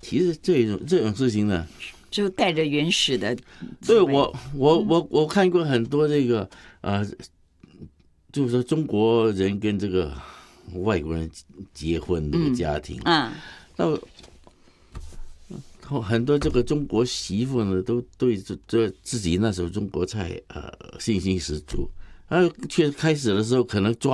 其实这种事情呢， 就带着原始的。 对我看过很多这个就是说中国人跟这个外国人结婚这个家庭，那很多这个中国媳妇呢，都对这自己那手中国菜信心十足。确实开始的时候可能抓